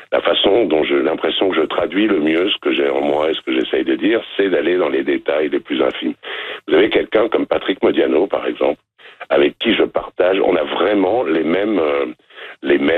la façon dont j'ai l'impression que je traduis le mieux ce que j'ai en moi et ce que j'essaye de dire, c'est d'aller dans les détails les plus infimes. Vous avez quelqu'un comme Patrick Modiano, par exemple, avec qui je partage, on a vraiment les mêmes